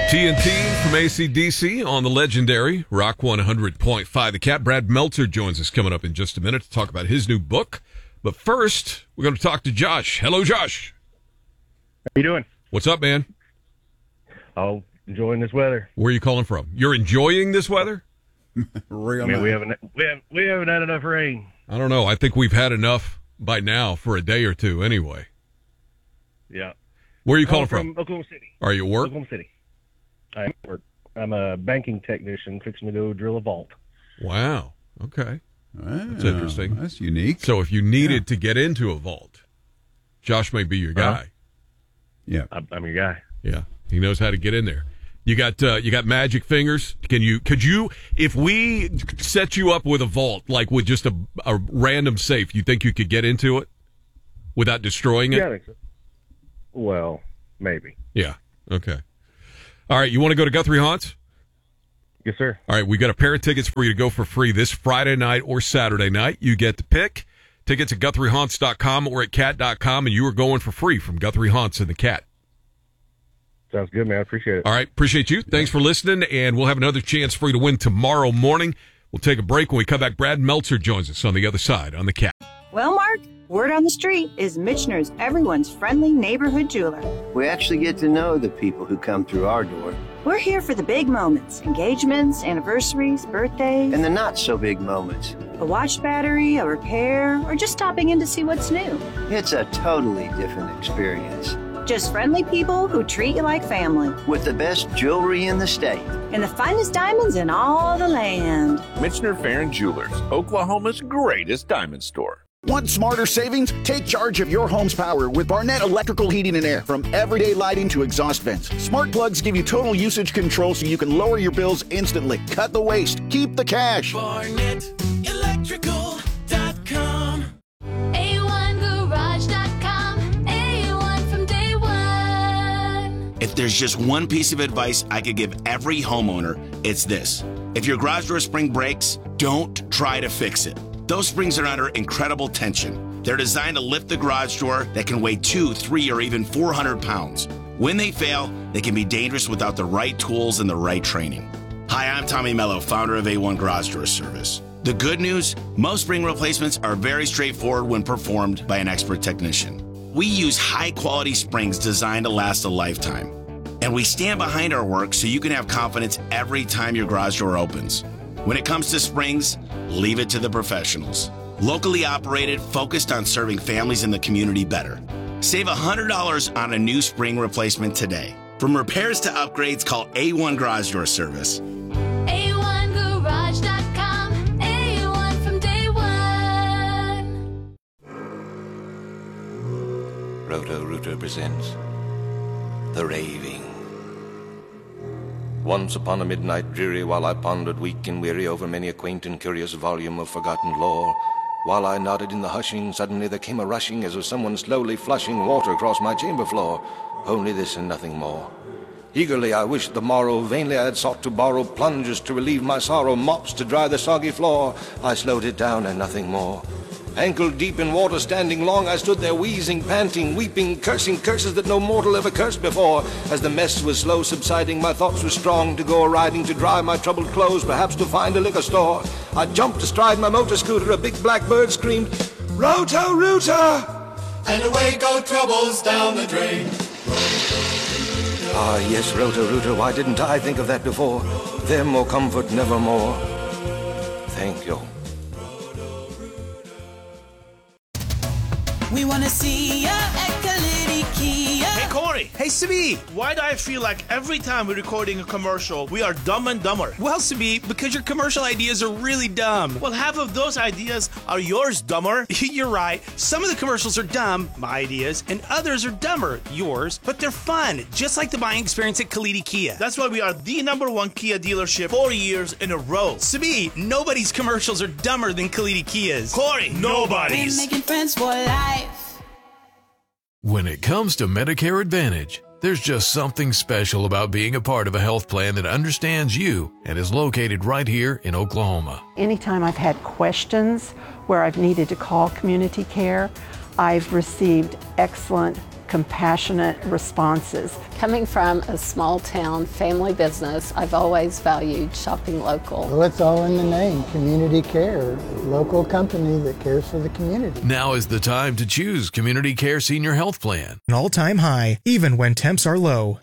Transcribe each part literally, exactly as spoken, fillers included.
T N T from A C D C on the legendary Rock one hundred point five. The Cat, Brad Meltzer, joins us coming up in just a minute to talk about his new book. But first, we're going to talk to Josh. Hello, Josh. How you doing? What's up, man? Oh, enjoying this weather. Where are you calling from? You're enjoying this weather? Real I mean, we haven't we haven't we haven't had enough rain. I don't know. I think we've had enough by now for a day or two, anyway. Yeah. Where are you calling from? From Oklahoma City. Are you at work? Oklahoma City. I am at work. I'm a banking technician fixing to go drill a vault. Wow. Okay. Wow, that's interesting. That's unique. So if you needed yeah. to get into a vault, Josh may be your guy. Uh-huh. Yeah. I'm, I'm your guy. Yeah. He knows how to get in there. You got uh, you got magic fingers. Can you? Could you? If we set you up with a vault, like with just a, a random safe, you think you could get into it without destroying it? Yeah, I think so. Well, maybe. Yeah. Okay. All right. You want to go to Guthrie Haunts? Yes, sir. All right. We got a pair of tickets for you to go for free this Friday night or Saturday night. You get to pick. Tickets at Guthrie Haunts dot com or at cat dot com, and you are going for free from Guthrie Haunts and the Cat. Sounds good, man. I appreciate it. All right. Appreciate you. Thanks for listening, and we'll have another chance for you to win tomorrow morning. We'll take a break. When we come back, Brad Meltzer joins us on the other side on the Cat. Well, Mark, word on the street is Michener's everyone's friendly neighborhood jeweler. We actually get to know the people who come through our door. We're here for the big moments, engagements, anniversaries, birthdays. And the not-so-big moments. A watch battery, a repair, or just stopping in to see what's new. It's a totally different experience. Just friendly people who treat you like family. With the best jewelry in the state. And the finest diamonds in all the land. Michener Farron Jewelers, Oklahoma's greatest diamond store. Want smarter savings? Take charge of your home's power with Barnett Electrical Heating and Air. From everyday lighting to exhaust vents, smart plugs give you total usage control so you can lower your bills instantly. Cut the waste. Keep the cash. Barnett Electrical dot com. A one Garage dot com. A one from day one. If there's just one piece of advice I could give every homeowner, it's this. If your garage door spring breaks, don't try to fix it. Those springs are under incredible tension. They're designed to lift the garage door that can weigh two, three, or even four hundred pounds. When they fail, they can be dangerous without the right tools and the right training. Hi, I'm Tommy Mello, founder of A one Garage Door Service. The good news, most spring replacements are very straightforward when performed by an expert technician. We use high-quality springs designed to last a lifetime. And we stand behind our work so you can have confidence every time your garage door opens. When it comes to springs, leave it to the professionals. Locally operated, focused on serving families in the community better. Save one hundred dollars on a new spring replacement today. From repairs to upgrades, call A one Garage Door Service. A one Garage dot com. A one from day one. Roto-Rooter presents The Raving. Once upon a midnight dreary, while I pondered weak and weary over many a quaint and curious volume of forgotten lore, while I nodded in the hushing, suddenly there came a rushing as of someone slowly flushing water across my chamber floor. Only this and nothing more. Eagerly I wished the morrow, vainly I had sought to borrow plungers to relieve my sorrow, mops to dry the soggy floor. I slowed it down and nothing more. Ankle deep in water, standing long, I stood there wheezing, panting, weeping, cursing curses that no mortal ever cursed before. As the mess was slow subsiding, my thoughts were strong to go a-riding, to dry my troubled clothes, perhaps to find a liquor store. I jumped astride my motor scooter, a big black bird screamed, Roto-Rooter! And away go troubles down the drain. Ah, yes, Roto-Rooter, why didn't I think of that before? Them or comfort nevermore. Thank you. We want to see ya at Kalidi Kia. Hey, Corey. Hey, Sabi. Why do I feel like every time we're recording a commercial, we are dumb and dumber? Well, Sabi, because your commercial ideas are really dumb. Well, half of those ideas are yours, dumber. You're right. Some of the commercials are dumb, my ideas, and others are dumber, yours, but they're fun, just like the buying experience at Kalidi Kia. That's why we are the number one Kia dealership four years in a row. Sabi, nobody's commercials are dumber than Kalidi Kia's. Corey, nobody's. We're making friends for life. When it comes to Medicare Advantage, there's just something special about being a part of a health plan that understands you and is located right here in Oklahoma. Anytime I've had questions where I've needed to call community care, I've received excellent compassionate responses. Coming from a small town family business, I've always valued shopping local. Well, it's all in the name, Community Care, local company that cares for the community. Now is the time to choose Community Care Senior Health Plan. An all-time high, even when temps are low.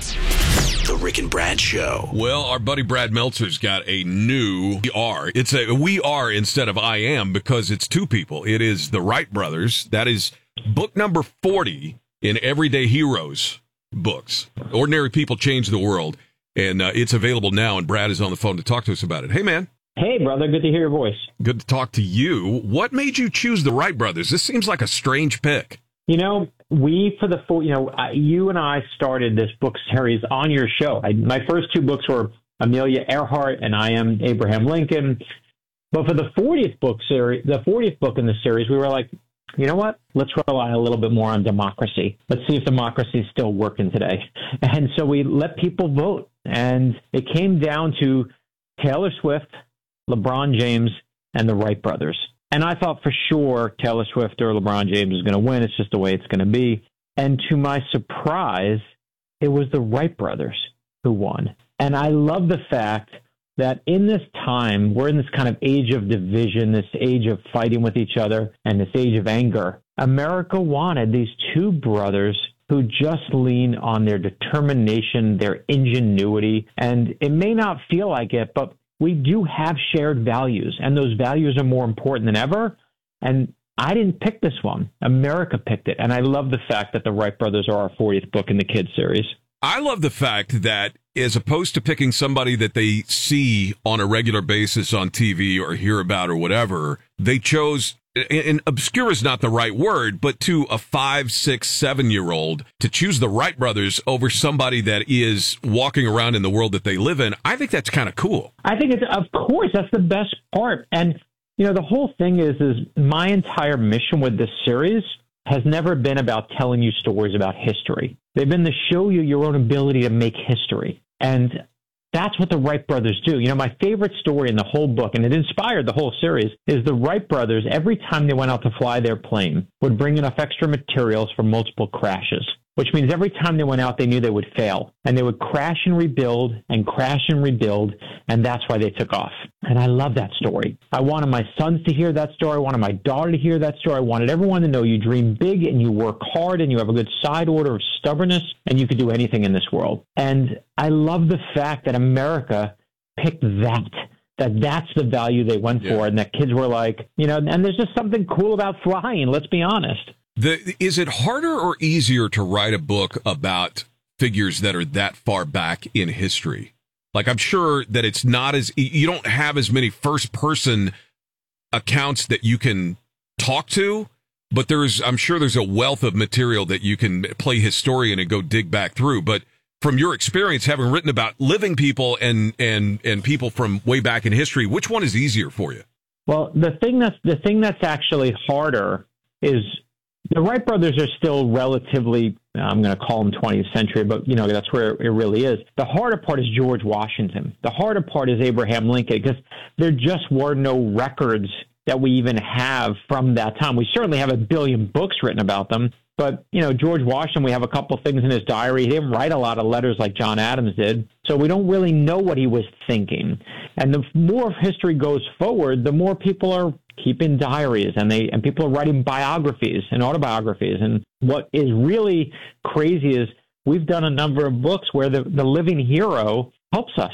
The Rick and Brad Show. Well, our buddy Brad Meltzer's got a new We Are. It's a We Are instead of I Am because it's two people. It is the Wright brothers. That is book number forty in Everyday Heroes books. Ordinary People Change the World. And uh, it's available now, and Brad is on the phone to talk to us about it. Hey, man. Hey, brother. Good to hear your voice. Good to talk to you. What made you choose the Wright brothers? This seems like a strange pick. You know, we, for the full, you know, I, you and I started this book series on your show. I, my first two books were Amelia Earhart and I Am Abraham Lincoln. But for the fortieth book series, the fortieth book in the series, we were like, you know what? Let's rely a little bit more on democracy. Let's see if democracy is still working today. And so we let people vote. And it came down to Taylor Swift, LeBron James, and the Wright brothers. And I thought for sure Taylor Swift or LeBron James is going to win. It's just the way it's going to be. And to my surprise, it was the Wright brothers who won. And I love the fact that in this time, we're in this kind of age of division, this age of fighting with each other, and this age of anger. America wanted these two brothers who just lean on their determination, their ingenuity. And it may not feel like it, but we do have shared values, and those values are more important than ever. And I didn't pick this one. America picked it. And I love the fact that the Wright brothers are our fortieth book in the kids series. I love the fact that as opposed to picking somebody that they see on a regular basis on T V or hear about or whatever, they chose, and obscure is not the right word, but to a five, six, seven-year-old to choose the Wright brothers over somebody that is walking around in the world that they live in. I think that's kind of cool. I think it's, of course, that's the best part. And, you know, the whole thing is, is my entire mission with this series has never been about telling you stories about history. They've been to show you your own ability to make history. And that's what the Wright brothers do. You know, my favorite story in the whole book, and it inspired the whole series, is the Wright brothers, every time they went out to fly their plane, would bring enough extra materials for multiple crashes, which means every time they went out, they knew they would fail. And they would crash and rebuild and crash and rebuild, and that's why they took off. And I love that story. I wanted my sons to hear that story. I wanted my daughter to hear that story. I wanted everyone to know you dream big and you work hard and you have a good side order of stubbornness and you can do anything in this world. And I love the fact that America picked that, that that's the value they went yeah. for, and that kids were like, you know, and there's just something cool about flying, let's be honest. The, is it harder or easier to write a book about figures that are that far back in history? Like, I'm sure that it's not as, you don't have as many first person accounts that you can talk to, but there's, I'm sure there's a wealth of material that you can play historian and go dig back through. But from your experience, having written about living people and, and, and people from way back in history, which one is easier for you? Well, the thing that's, the thing that's actually harder is the Wright brothers are still relatively, I'm going to call them twentieth century, but, you know, that's where it really is. The harder part is George Washington. The harder part is Abraham Lincoln, because there just were no records that we even have from that time. We certainly have a billion books written about them. But, you know, George Washington, we have a couple things in his diary. He didn't write a lot of letters like John Adams did. So we don't really know what he was thinking. And the more history goes forward, the more people are keeping diaries and they and people are writing biographies and autobiographies. And what is really crazy is we've done a number of books where the, the living hero helps us.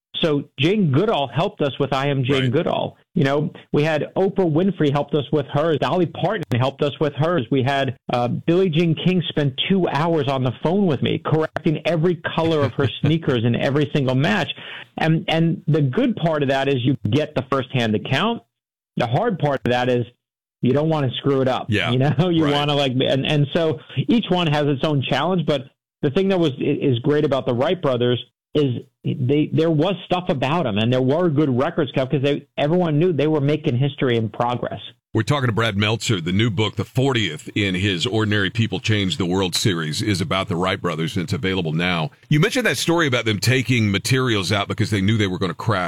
So Jane Goodall helped us with I Am Jane right. Goodall. You know, we had Oprah Winfrey helped us with hers. Dolly Parton helped us with hers. We had uh, Billie Jean King spend two hours on the phone with me, correcting every color of her sneakers in every single match. And and the good part of that is you get the firsthand account. The hard part of that is you don't want to screw it up. Yeah, you know, you right. want to like, and, and so each one has its own challenge. But the thing that was is great about the Wright brothers is they there was stuff about them, and there were good records kept because they everyone knew they were making history and progress. We're talking to Brad Meltzer. The new book, the fortieth in his Ordinary People Change the World series, is about the Wright brothers, and it's available now. You mentioned that story about them taking materials out because they knew they were going to crash.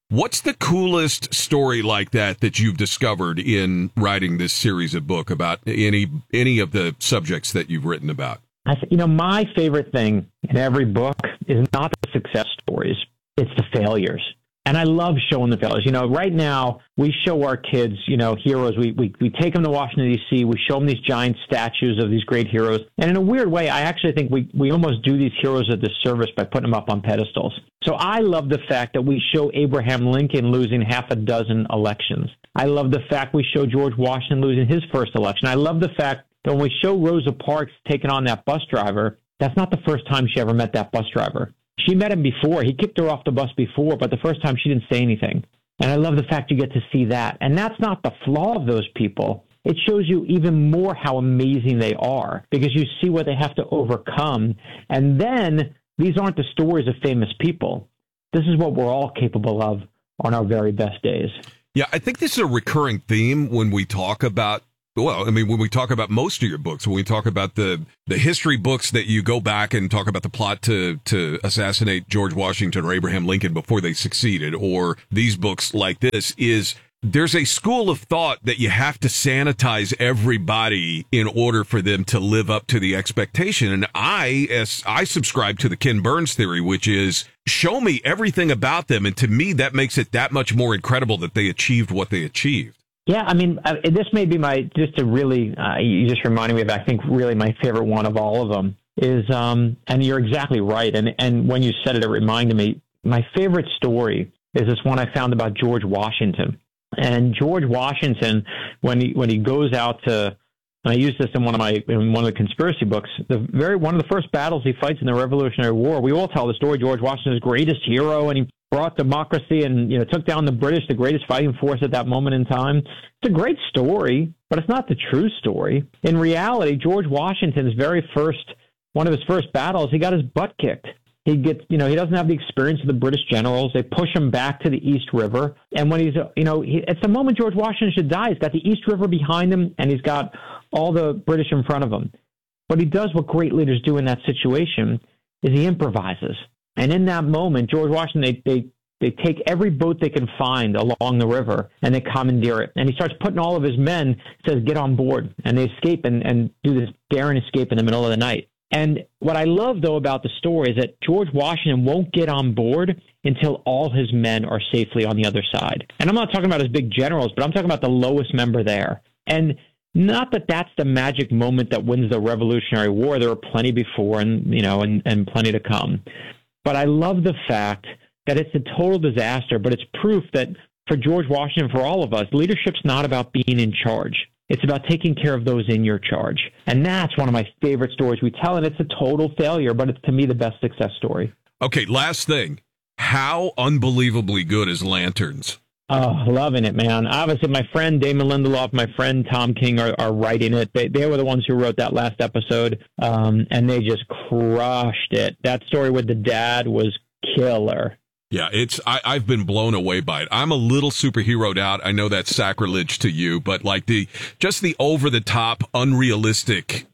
What's the coolest story like that that you've discovered in writing this series of book about any any of the subjects that you've written about? I th- you know, my favorite thing in every book is not the success stories, it's the failures. And I love showing the failures. You know, right now, we show our kids, you know, heroes. We, we, we take them to Washington, D C. We show them these giant statues of these great heroes. And in a weird way, I actually think we, we almost do these heroes a disservice by putting them up on pedestals. So I love the fact that we show Abraham Lincoln losing half a dozen elections. I love the fact we show George Washington losing his first election. I love the fact that when we show Rosa Parks taking on that bus driver, that's not the first time she ever met that bus driver. She met him before. He kicked her off the bus before, but the first time she didn't say anything. And I love the fact you get to see that. And that's not the flaw of those people. It shows you even more how amazing they are because you see what they have to overcome. And then these aren't the stories of famous people. This is what we're all capable of on our very best days. Yeah, I think this is a recurring theme when we talk about Well, I mean, when we talk about most of your books, when we talk about the, the history books that you go back and talk about the plot to, to assassinate George Washington or Abraham Lincoln before they succeeded, or these books like this, is there's a school of thought that you have to sanitize everybody in order for them to live up to the expectation. And I, as I subscribe to the Ken Burns theory, which is show me everything about them. And to me, that makes it that much more incredible that they achieved what they achieved. Yeah, I mean, uh, this may be my, just to really, uh, you just reminded me of, I think, really my favorite one of all of them is, um, and you're exactly right. And, and when you said it, it reminded me, my favorite story is this one I found about George Washington. And George Washington, when he, when he goes out to, and I use this in one of my, in one of the conspiracy books, the very, one of the first battles he fights in the Revolutionary War, we all tell the story, George Washington's greatest hero, and he brought democracy and, you know, took down the British, the greatest fighting force at that moment in time. It's a great story, but it's not the true story. In reality, George Washington's very first, one of his first battles, he got his butt kicked. He gets, you know, he doesn't have the experience of the British generals. They push him back to the East River. And when he's, you know, he, it's the moment George Washington should die. He's got the East River behind him and he's got all the British in front of him. But he does what great leaders do in that situation is he improvises. And in that moment, George Washington, they, they, they take every boat they can find along the river and they commandeer it. And he starts putting all of his men, says, get on board. And they escape and, and do this daring escape in the middle of the night. And what I love, though, about the story is that George Washington won't get on board until all his men are safely on the other side. And I'm not talking about his big generals, but I'm talking about the lowest member there. And not that that's the magic moment that wins the Revolutionary War. There were plenty before and, you know, and, and plenty to come. But I love the fact that it's a total disaster, but it's proof that for George Washington, for all of us, leadership's not about being in charge. It's about taking care of those in your charge. And that's one of my favorite stories we tell, and it's a total failure, but it's, to me, the best success story. Okay, last thing. How unbelievably good is Lanterns? Oh, loving it, man. Obviously, my friend Damon Lindelof, my friend Tom King are, are writing it. They, they were the ones who wrote that last episode, um, and they just crushed it. That story with the dad was killer. Yeah, it's I, I've been blown away by it. I'm a little superheroed out. I know that's sacrilege to you, but like the just the over the top, unrealistic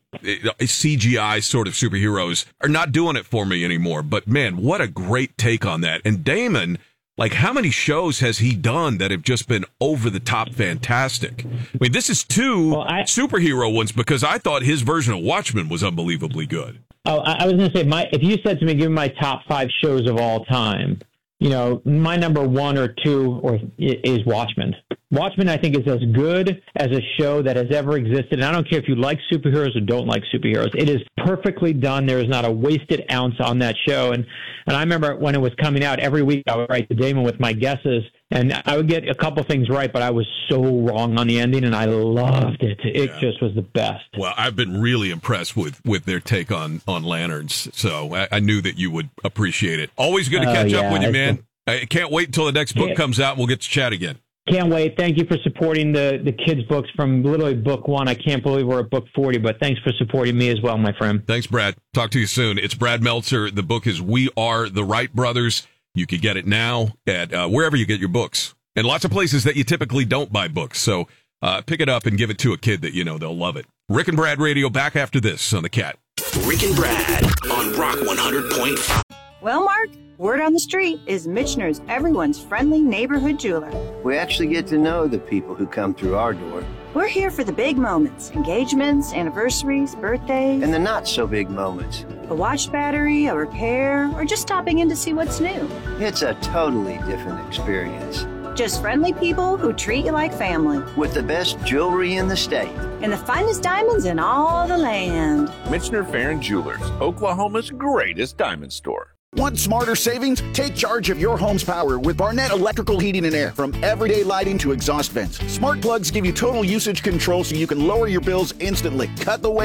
C G I sort of superheroes are not doing it for me anymore. But man, what a great take on that. And Damon, like, how many shows has he done that have just been over the top fantastic? I mean, this is two well, I, superhero ones because I thought his version of Watchmen was unbelievably good. Oh, I, I was going to say, my if you said to me, give me my top five shows of all time, you know, my number one or two or is Watchmen. Watchmen, I think, is as good as a show that has ever existed. And I don't care if you like superheroes or don't like superheroes. It is perfectly done. There is not a wasted ounce on that show. And and I remember when it was coming out, every week I would write to Damon with my guesses. And I would get a couple things right, but I was so wrong on the ending, and I loved it. It yeah. just was the best. Well, I've been really impressed with, with their take on, on Lanterns, so I, I knew that you would appreciate it. Always good to catch uh, yeah, up with you, man. I can't wait until the next book yeah. comes out, and we'll get to chat again. Can't wait. Thank you for supporting the, the kids' books from literally book one. I can't believe we're at book forty, but thanks for supporting me as well, my friend. Thanks, Brad. Talk to you soon. It's Brad Meltzer. The book is We Are the Wright Brothers. You can get it now at uh, wherever you get your books. And lots of places that you typically don't buy books. So uh, pick it up and give it to a kid that you know they'll love it. Rick and Brad Radio back after this on The Cat. Rick and Brad on Rock one hundred point five. Well, Mark, word on the street is Michener's everyone's friendly neighborhood jeweler. We actually get to know the people who come through our door. We're here for the big moments, engagements, anniversaries, birthdays. And the not so big moments. A watch battery, a repair, or just stopping in to see what's new. It's a totally different experience. Just friendly people who treat you like family. With the best jewelry in the state. And the finest diamonds in all the land. Michener Farron Jewelers, Oklahoma's greatest diamond store. Want smarter savings? Take charge of your home's power with Barnett Electrical Heating and Air. From everyday lighting to exhaust vents, smart plugs give you total usage control so you can lower your bills instantly. Cut the